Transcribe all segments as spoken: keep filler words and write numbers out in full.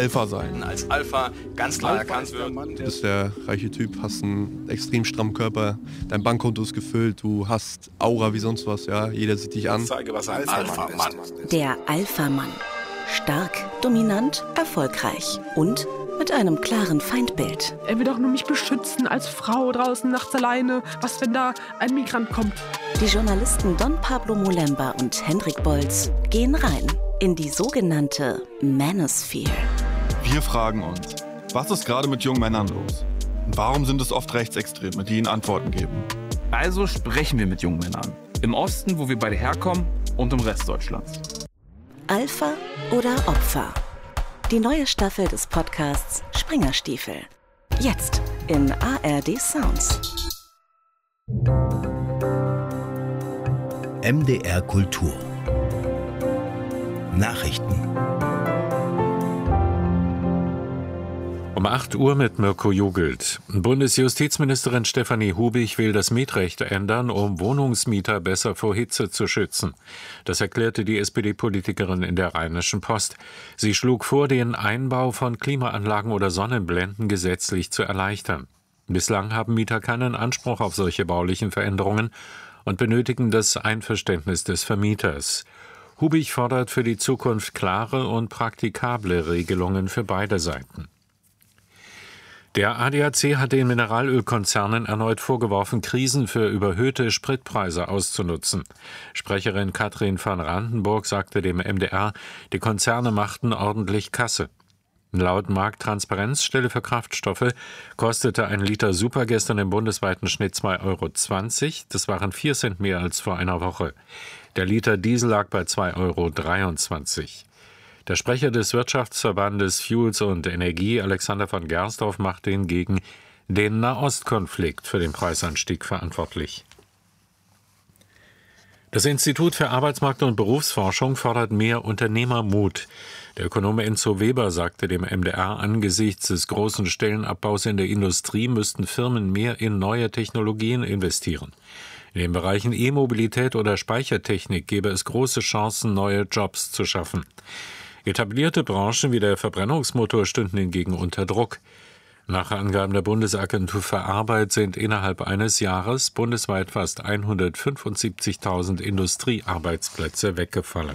Alpha sein. Als Alpha ganz klar Alpha erkannt ist der wird. Mann, du bist der reiche Typ, hast einen extrem strammen Körper, dein Bankkonto ist gefüllt, du hast Aura wie sonst was, ja, jeder sieht dich an. Ich zeige, was ein Alpha-Mann Alpha ist. Der Alpha-Mann. Stark, dominant, erfolgreich und mit einem klaren Feindbild. Er will doch nur mich beschützen als Frau draußen nachts alleine. Was, wenn da ein Migrant kommt? Die Journalisten Don Pablo Molemba und Hendrik Bolz gehen rein in die sogenannte Manosphere. Wir fragen uns, was ist gerade mit jungen Männern los? Und warum sind es oft Rechtsextreme, die ihnen Antworten geben? Also sprechen wir mit jungen Männern. Im Osten, wo wir beide herkommen, und im Rest Deutschlands. Alpha oder Opfer? Die neue Staffel des Podcasts Springerstiefel. Jetzt in A R D Sounds. M D R Kultur. Nachrichten. Um acht Uhr mit Mirko Jogelt. Bundesjustizministerin Stefanie Hubig will das Mietrecht ändern, um Wohnungsmieter besser vor Hitze zu schützen. Das erklärte die S P D-Politikerin in der Rheinischen Post. Sie schlug vor, den Einbau von Klimaanlagen oder Sonnenblenden gesetzlich zu erleichtern. Bislang haben Mieter keinen Anspruch auf solche baulichen Veränderungen und benötigen das Einverständnis des Vermieters. Hubig fordert für die Zukunft klare und praktikable Regelungen für beide Seiten. Der A D A C hat den Mineralölkonzernen erneut vorgeworfen, Krisen für überhöhte Spritpreise auszunutzen. Sprecherin Katrin van Randenburg sagte dem M D R, die Konzerne machten ordentlich Kasse. Laut Markttransparenzstelle für Kraftstoffe kostete ein Liter Super gestern im bundesweiten Schnitt zwei Euro zwanzig. Das waren vier Cent mehr als vor einer Woche. Der Liter Diesel lag bei zwei Euro dreiundzwanzig. Der Sprecher des Wirtschaftsverbandes Fuels und Energie, Alexander von Gersdorf, machte hingegen den Nahostkonflikt für den Preisanstieg verantwortlich. Das Institut für Arbeitsmarkt- und Berufsforschung fordert mehr Unternehmermut. Der Ökonome Enzo Weber sagte dem M D R, angesichts des großen Stellenabbaus in der Industrie müssten Firmen mehr in neue Technologien investieren. In den Bereichen E-Mobilität oder Speichertechnik gäbe es große Chancen, neue Jobs zu schaffen. Etablierte Branchen wie der Verbrennungsmotor stünden hingegen unter Druck. Nach Angaben der Bundesagentur für Arbeit sind innerhalb eines Jahres bundesweit fast hundertfünfundsiebzigtausend Industriearbeitsplätze weggefallen.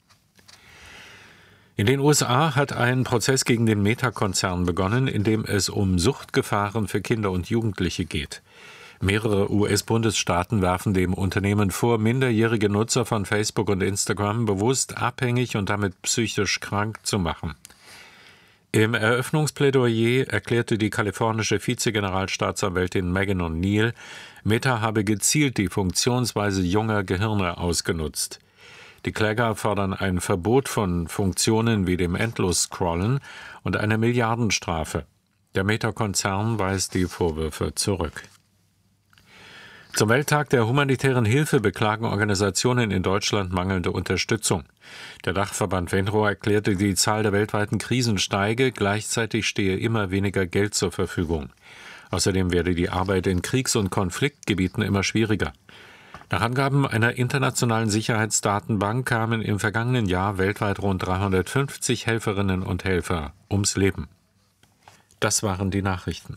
In den U S A hat ein Prozess gegen den Meta-Konzern begonnen, in dem es um Suchtgefahren für Kinder und Jugendliche geht. Mehrere U S-Bundesstaaten werfen dem Unternehmen vor, minderjährige Nutzer von Facebook und Instagram bewusst abhängig und damit psychisch krank zu machen. Im Eröffnungsplädoyer erklärte die kalifornische Vizegeneralstaatsanwältin Megan O'Neill, Meta habe gezielt die Funktionsweise junger Gehirne ausgenutzt. Die Kläger fordern ein Verbot von Funktionen wie dem Endlos-Scrollen und eine Milliardenstrafe. Der Meta-Konzern weist die Vorwürfe zurück. Zum Welttag der humanitären Hilfe beklagen Organisationen in Deutschland mangelnde Unterstützung. Der Dachverband Venro erklärte, die Zahl der weltweiten Krisen steige, gleichzeitig stehe immer weniger Geld zur Verfügung. Außerdem werde die Arbeit in Kriegs- und Konfliktgebieten immer schwieriger. Nach Angaben einer internationalen Sicherheitsdatenbank kamen im vergangenen Jahr weltweit rund dreihundertfünfzig Helferinnen und Helfer ums Leben. Das waren die Nachrichten.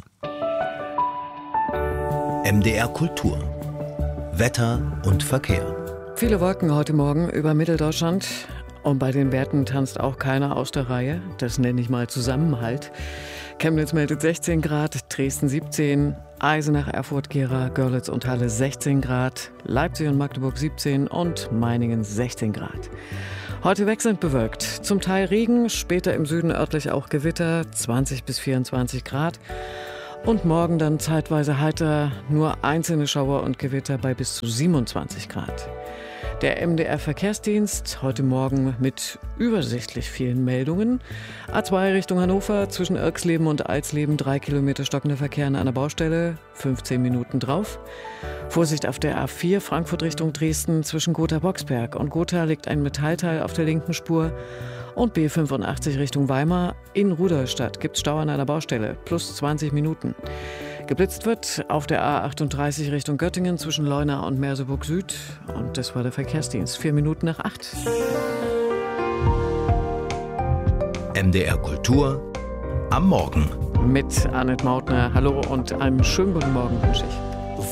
M D R Kultur. Wetter und Verkehr. Viele Wolken heute Morgen über Mitteldeutschland. Und bei den Werten tanzt auch keiner aus der Reihe. Das nenne ich mal Zusammenhalt. Chemnitz meldet sechzehn Grad, Dresden siebzehn, Eisenach, Erfurt, Gera, Görlitz und Halle sechzehn Grad, Leipzig und Magdeburg siebzehn und Meiningen sechzehn Grad. Heute wechselnd bewölkt. Zum Teil Regen, später im Süden örtlich auch Gewitter, zwanzig bis vierundzwanzig Grad. Und morgen dann zeitweise heiter, nur einzelne Schauer und Gewitter bei bis zu siebenundzwanzig Grad. Der M D R-Verkehrsdienst heute Morgen mit übersichtlich vielen Meldungen. A zwei Richtung Hannover, zwischen Irxleben und Alsleben, drei Kilometer stockender Verkehr an einer Baustelle, fünfzehn Minuten drauf. Vorsicht auf der A vier, Frankfurt Richtung Dresden, zwischen Gotha-Boxberg und Gotha liegt ein Metallteil auf der linken Spur. Und B fünfundachtzig Richtung Weimar, in Rudolstadt gibt es Stau an einer Baustelle, plus zwanzig Minuten. Geblitzt wird auf der A achtunddreißig Richtung Göttingen zwischen Leuna und Merseburg Süd. Und das war der Verkehrsdienst, vier Minuten nach acht. M D R Kultur am Morgen. Mit Annette Mautner. Hallo und einen schönen guten Morgen wünsche ich.